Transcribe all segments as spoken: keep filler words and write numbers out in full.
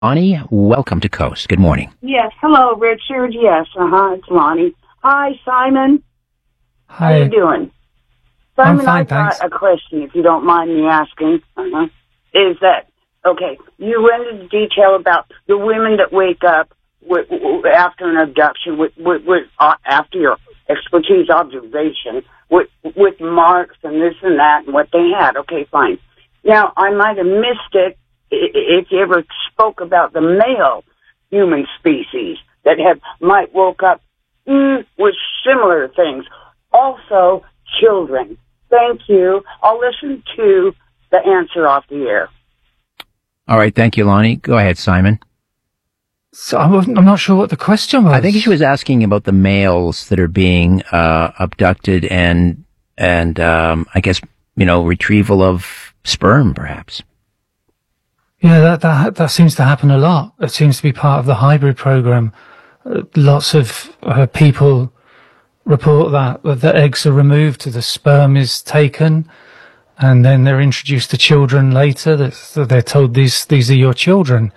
Lonnie, welcome to Coast. Good morning. Yes. Hello, Richard. Yes. Uh-huh. It's Lonnie. Hi, Simon. Hi. How you doing? Simon, I'm fine, I've got thanks. a question, if you don't mind me asking. Uh-huh. Is that, okay, you went into detail about the women that wake up with, with, after an abduction, with, with, with uh, after your expertise observation, with, with marks and this and that and what they had. Okay, fine. Now, I might have missed it if you ever spoke about the male human species that have might woke up mm, with similar things. Also, children. Thank you. I'll listen to the answer off the air. All right. Thank you, Lonnie. Go ahead, Simon. So I wasn't, I'm not sure what the question was. I think she was asking about the males that are being uh, abducted and, and um, I guess, you know, retrieval of sperm, perhaps. Yeah, that, that that seems to happen a lot. It seems to be part of the hybrid program. Uh, lots of uh, people report that, that the eggs are removed, the sperm is taken, and then they're introduced to children later. That, that they're told these these are your children.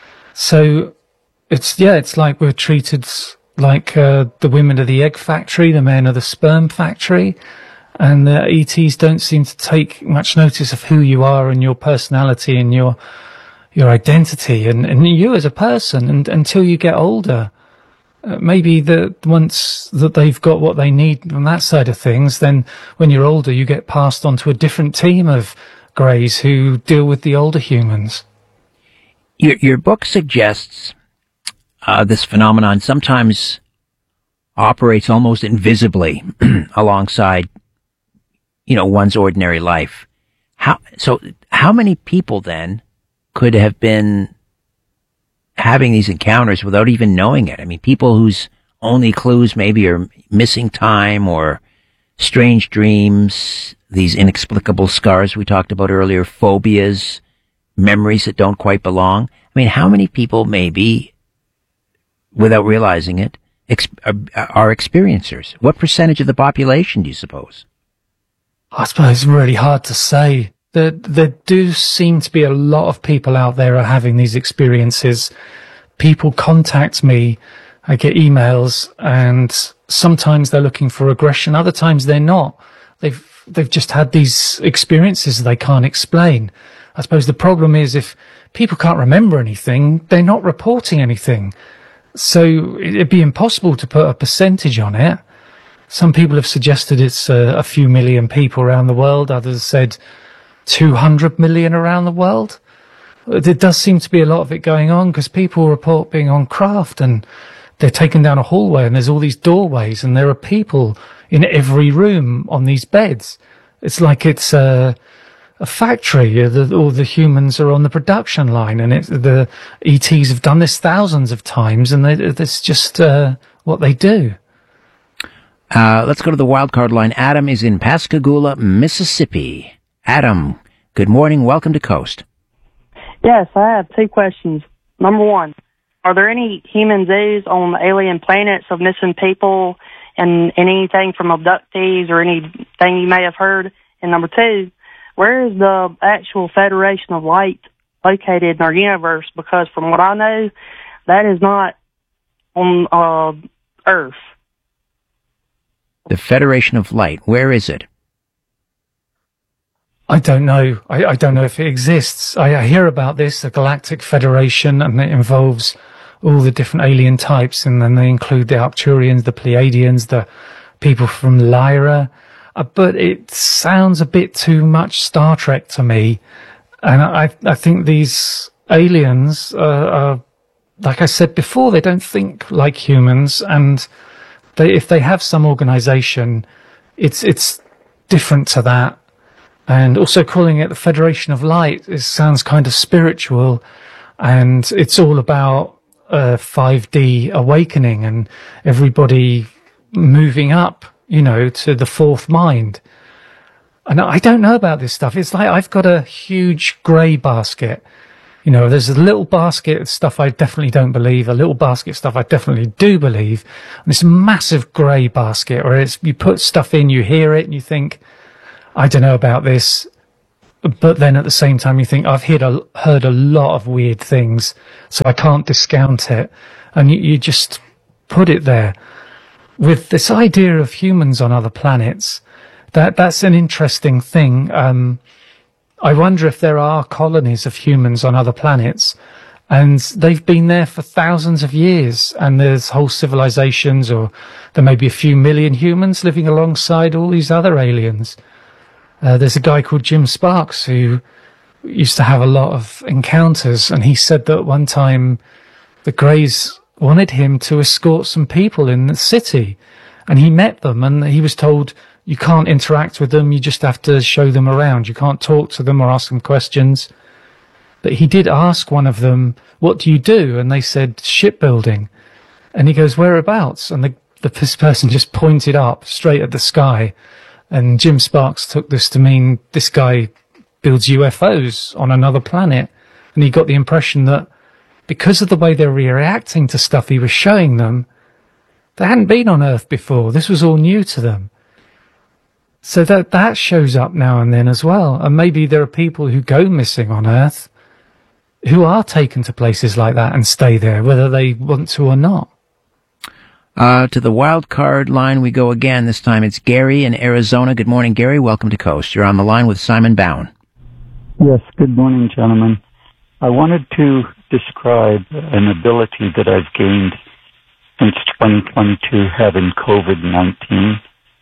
So it's yeah, it's like we're treated like uh, the women of the egg factory, the men of the sperm factory. And the E Ts don't seem to take much notice of who you are and your personality and your your identity and, and you as a person. And until you get older, uh, maybe the once that they've got what they need on that side of things, then when you're older, you get passed on to a different team of greys who deal with the older humans. Your your book suggests uh, this phenomenon sometimes operates almost invisibly alongside, you know, one's ordinary life. How, so how many people then could have been having these encounters without even knowing it? I mean, people whose only clues maybe are missing time or strange dreams, these inexplicable scars we talked about earlier, phobias, memories that don't quite belong. I mean, how many people maybe, without realizing it, ex- are, are experiencers? What percentage of the population do you suppose? I suppose it's really hard to say. There, there do seem to be a lot of people out there are having these experiences. People contact me. I get emails, and sometimes they're looking for aggression. Other times they're not. They've they've just had these experiences they can't explain. I suppose the problem is if people can't remember anything, they're not reporting anything. So it'd be impossible to put a percentage on it. Some people have suggested it's uh, a few million people around the world. Others said two hundred million around the world. There does seem to be a lot of it going on because people report being on craft and they're taken down a hallway and there's all these doorways and there are people in every room on these beds. It's like it's a, a factory. The, all the humans are on the production line, and it, the E Ts have done this thousands of times, and they, it's just uh, what they do. Uh, let's go to the wildcard line. Adam is in Pascagoula, Mississippi. Adam, good morning. Welcome to Coast. Yes, I have two questions. Number one, are there any human zoos on alien planets of missing people and, and anything from abductees or anything you may have heard? And number two, where is the actual Federation of Light located in our universe? Because from what I know, that is not on uh, Earth. The Federation of Light, where is it? I don't know. I, I don't know if it exists. I, I hear about this, the Galactic Federation, and it involves all the different alien types, and then they include the Arcturians, the Pleiadians, the people from Lyra. Uh, but it sounds a bit too much Star Trek to me. And I, I think these aliens uh, are, like I said before, they don't think like humans, and they, if they have some organization, it's it's different to that. And also calling it the Federation of Light, it sounds kind of spiritual, and it's all about uh, five D awakening and everybody moving up, you know, to the fourth mind. And I don't know about this stuff. It's like I've got a huge grey basket. You know, there's a little basket of stuff I definitely don't believe, a little basket of stuff I definitely do believe, and this massive grey basket where it's, you put stuff in, you hear it, and you think, I don't know about this. but then at the same time you think, I've heard a, heard a lot of weird things, so I can't discount it. And you, you just put it there. With this idea of humans on other planets, that that's an interesting thing. Um, I wonder if there are colonies of humans on other planets, and they've been there for thousands of years, and there's whole civilizations, or there may be a few million humans living alongside all these other aliens. Uh, there's a guy called Jim Sparks who used to have a lot of encounters, and he said that one time the Greys wanted him to escort some people in the city, and he met them, and he was told, you can't interact with them, you just have to show them around, you can't talk to them or ask them questions. But he did ask one of them, what do you do? And they said, shipbuilding. And he goes, whereabouts? And the, the this person just pointed up straight at the sky. And Jim Sparks took this to mean this guy builds U F Os on another planet. And he got the impression that because of the way they were reacting to stuff he was showing them, they hadn't been on Earth before. This was all new to them. So that that shows up now and then as well. And maybe there are people who go missing on Earth who are taken to places like that and stay there, whether they want to or not. Uh, to the wild card line we go again. This time it's Gary in Arizona. Good morning, Gary. Welcome to Coast. You're on the line with Simon Bowen. Yes, good morning, gentlemen. I wanted to describe an ability that I've gained since twenty twenty-two, having COVID nineteen.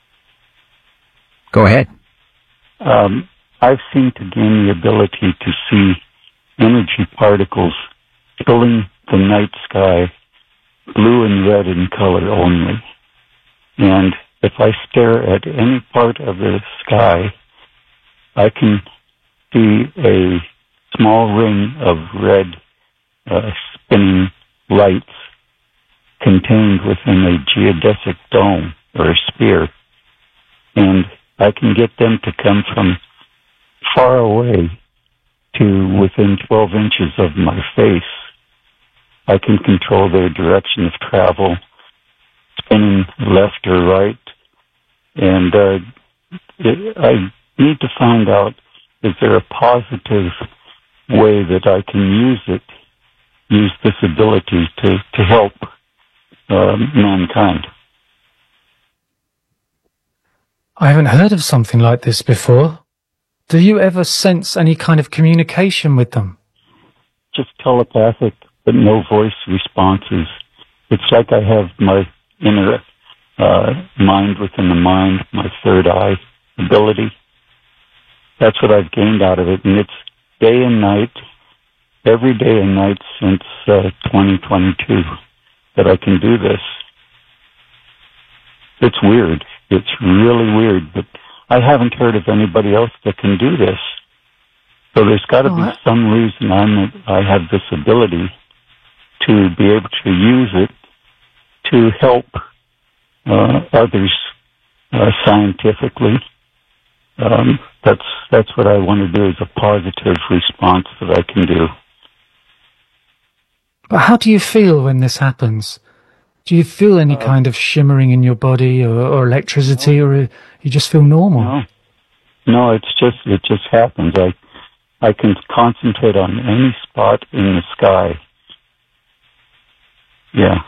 Go ahead. Um, I've seemed to gain the ability to see energy particles filling the night sky, blue and red in color only. And if I stare at any part of the sky, I can see a small ring of red uh, spinning lights contained within a geodesic dome or a sphere. And I can get them to come from far away to within twelve inches of my face. I can control their direction of travel, spinning left or right. And uh, it, I need to find out, is there a positive way that I can use it, use this ability to, to help uh, mankind? I haven't heard of something like this before. Do you ever sense any kind of communication with them? Just telepathic, but no voice responses. It's like I have my inner uh, mind within the mind, my third eye ability. That's what I've gained out of it. And it's day and night, every day and night since uh, twenty twenty-two that I can do this. It's weird. It's really weird, but I haven't heard of anybody else that can do this. So there's got to oh, be I... some reason I'm, I have this ability to be able to use it to help uh, others uh, scientifically. Um, that's that's what I want to do, is a positive response that I can do. But how do you feel when this happens? Do you feel any uh, kind of shimmering in your body, or, or electricity, no. or you just feel normal? No, no, it's just it just happens. I I can concentrate on any spot in the sky. Yeah.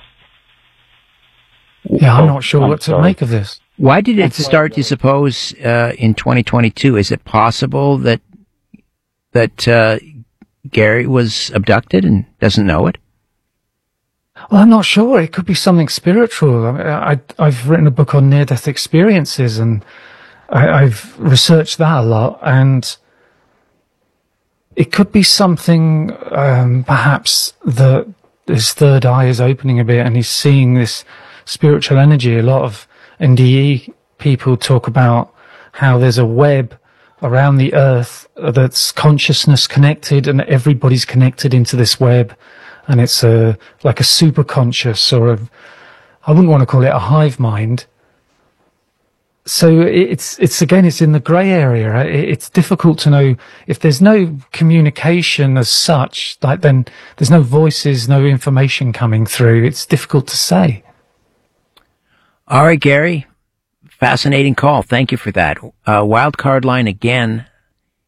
Yeah, I'm not sure I'm what to sorry. make of this. Why did it start, you suppose, uh, in twenty twenty-two? Is it possible that that uh, Gary was abducted and doesn't know it? Well, I'm not sure. It could be something spiritual. I, I, I've written a book on near-death experiences, and I, I've researched that a lot, and it could be something, um, perhaps, that his third eye is opening a bit, and he's seeing this spiritual energy. A lot of N D E people talk about how there's a web around the earth that's consciousness connected, and everybody's connected into this web. And it's a, like a super conscious, or a, I wouldn't want to call it a hive mind. So it's, it's again, it's in the grey area. It's difficult to know if there's no communication as such, like then there's no voices, no information coming through. It's difficult to say. All right, Gary. Fascinating call. Thank you for that. Uh, wildcard line again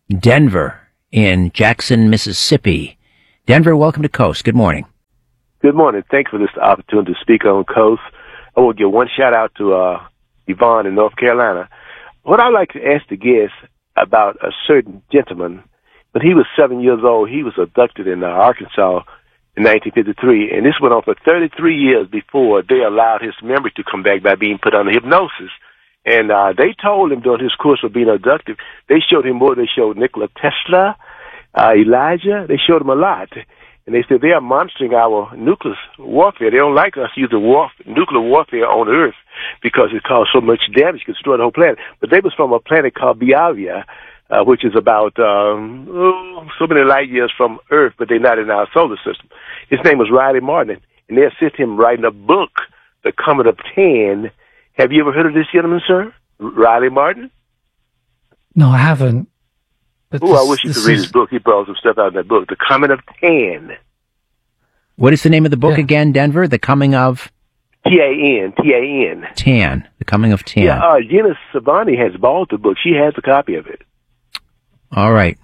Denver in Jackson, Mississippi. Denver, welcome to Coast. Good morning. Good morning. Thanks for this opportunity to speak on Coast. I will give one shout out to uh, Yvonne in North Carolina. What I'd like to ask the guest about a certain gentleman, when he was seven years old, he was abducted in uh, Arkansas in nineteen fifty-three, and this went on for thirty-three years before they allowed his memory to come back by being put under hypnosis. And uh, they told him during his course of being abducted, they showed him more. They showed Nikola Tesla, uh, Elijah. They showed him a lot. And they said they are monitoring our nuclear warfare. They don't like us using warf- nuclear warfare on Earth because it caused so much damage, it could destroy the whole planet. But they was from a planet called Biavia, uh, which is about um, oh, so many light years from Earth, but they're not in our solar system. His name was Riley Martin, and they assist him writing a book, The Comet of Ten. Have you ever heard of this gentleman, sir? Riley Martin? No, I haven't. Oh, I wish you could read his book. He brought some stuff out in that book, The Comet of Ten. What is the name of the book yeah. again, Denver? The Coming of? T A N, T A N. Tan, The Coming of Tan. Yeah, uh, Gina Savani has bought the book. She has a copy of it. All right.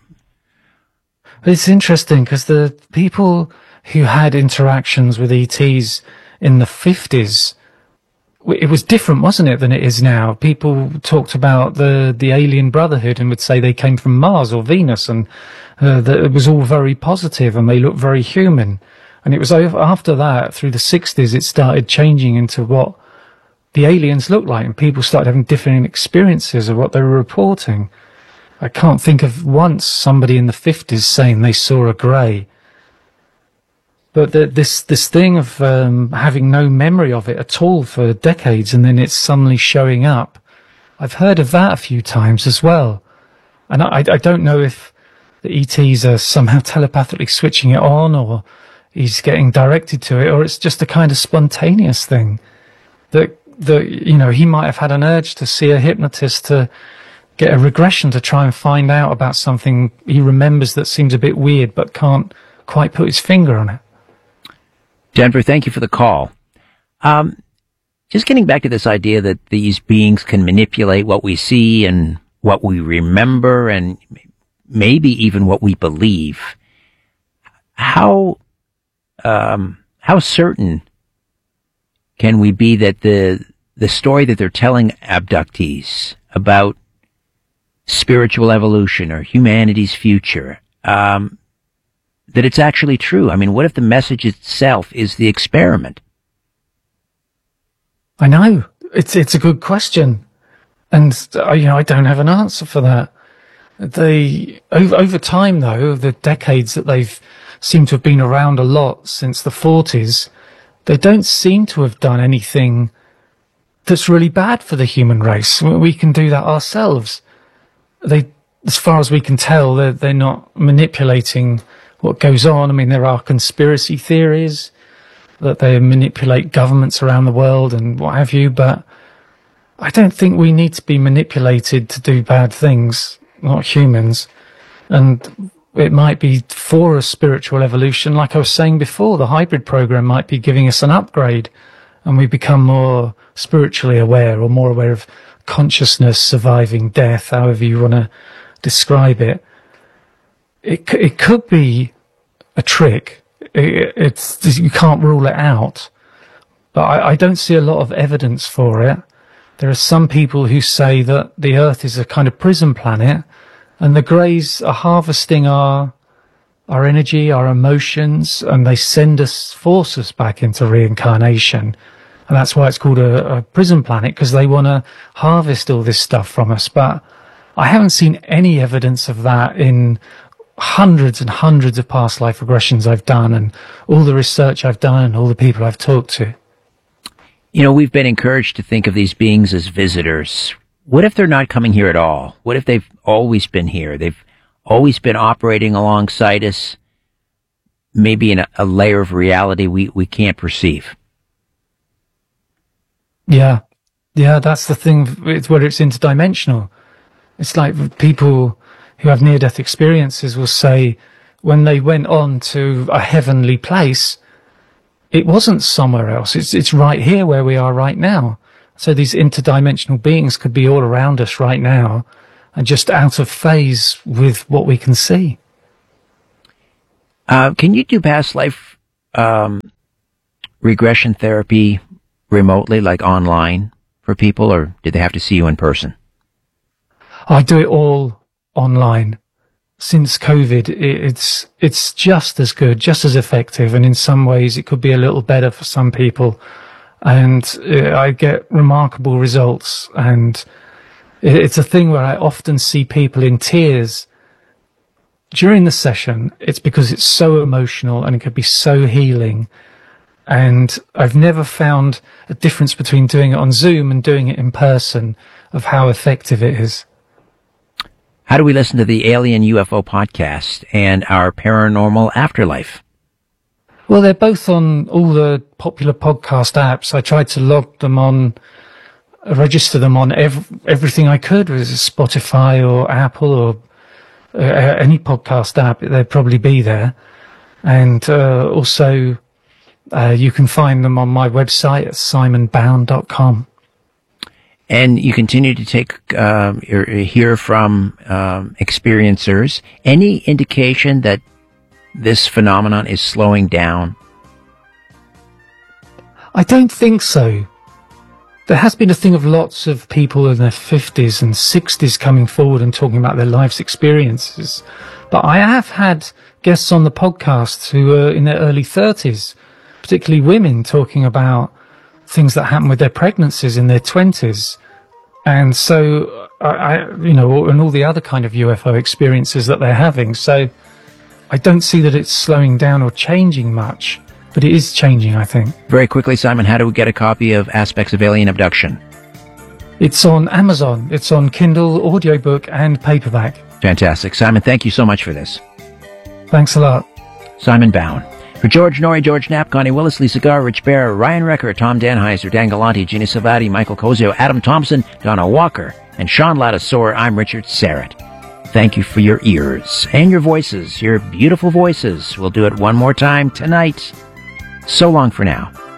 It's interesting because the people who had interactions with E Ts in the fifties, it was different, wasn't it, than it is now? People talked about the, the alien brotherhood and would say they came from Mars or Venus, and uh, that it was all very positive and they looked very human. And it was over, after that, through the sixties, it started changing into what the aliens looked like, and people started having different experiences of what they were reporting. I can't think of once somebody in the fifties saying they saw a grey. But the, this this thing of um, having no memory of it at all for decades, and then it's suddenly showing up, I've heard of that a few times as well. And I, I don't know if the E Ts are somehow telepathically switching it on, or he's getting directed to it, or it's just a kind of spontaneous thing that, that you know, he might have had an urge to see a hypnotist to get a regression to try and find out about something he remembers that seems a bit weird but can't quite put his finger on it. Denver, thank you for the call. Um, just getting back to this idea that these beings can manipulate what we see and what we remember and maybe even what we believe. How, um, how certain can we be that the, the story that they're telling abductees about spiritual evolution or humanity's future, um, that it's actually true? I mean, what if the message itself is the experiment? I know. It's it's a good question. And, uh, you know, I don't have an answer for that. They, over, over time, though, the decades that they've seemed to have been around a lot since the forties, they don't seem to have done anything that's really bad for the human race. We can do that ourselves. They, as far as we can tell, they're, they're not manipulating what goes on. I mean, there are conspiracy theories that they manipulate governments around the world and what have you, but I don't think we need to be manipulated to do bad things, not humans. And it might be for a spiritual evolution. Like I was saying before, the hybrid program might be giving us an upgrade and we become more spiritually aware or more aware of consciousness, surviving death, however you want to describe it. It it could be a trick. It, it's you can't rule it out, but I, I don't see a lot of evidence for it. There are some people who say that the Earth is a kind of prison planet, and the Greys are harvesting our our energy, our emotions, and they send us, force us back into reincarnation, and that's why it's called a, a prison planet, because they want to harvest all this stuff from us. But I haven't seen any evidence of that in hundreds and hundreds of past life regressions I've done and all the research I've done and all the people I've talked to. You know, we've been encouraged to think of these beings as visitors. What if they're not coming here at all? What if they've always been here? They've always been operating alongside us, maybe in a, a layer of reality we, we can't perceive. Yeah. Yeah, that's the thing. It's where it's interdimensional. It's like people who have near-death experiences will say when they went on to a heavenly place, it wasn't somewhere else. It's it's right here where we are right now. So these interdimensional beings could be all around us right now, and just out of phase with what we can see. Uh, can you do past life um, regression therapy remotely, like online, for people, or did they have to see you in person? I do it all online. Since COVID, it's it's just as good, just as effective, and in some ways it could be a little better for some people. And I get remarkable results, and it's a thing where I often see people in tears during the session. It's because it's so emotional and it could be so healing. And I've never found a difference between doing it on Zoom and doing it in person of how effective it is. How do we listen to the Alien U F O podcast and our Paranormal Afterlife? Well, they're both on all the popular podcast apps. I tried to log them on, register them on ev- everything I could, whether it's Spotify or Apple or uh, any podcast app. They'd probably be there. And uh, also, uh, you can find them on my website at simon bound dot com. And you continue to take, um, or hear from um, experiencers. Any indication that this phenomenon is slowing down? I don't think so. There has been a thing of lots of people in their fifties and sixties coming forward and talking about their life's experiences. But I have had guests on the podcast who are in their early thirties, particularly women, talking about things that happen with their pregnancies in their twenties. And so, I, I, you know, and all the other kind of U F O experiences that they're having. So I don't see that it's slowing down or changing much, but it is changing, I think. Very quickly, Simon, how do we get a copy of Aspects of Alien Abduction? It's on Amazon. It's on Kindle, audiobook, and paperback. Fantastic. Simon, thank you so much for this. Thanks a lot. Simon Bown. For George Norrie, George Knapp, Connie Willis, Lisa Garr, Rich Bear, Ryan Recker, Tom Danheiser, Dan Galante, Gina Savati, Michael Cozio, Adam Thompson, Donna Walker, and Sean Lattisaur, I'm Richard Serrett. Thank you for your ears and your voices, your beautiful voices. We'll do it one more time tonight. So long for now.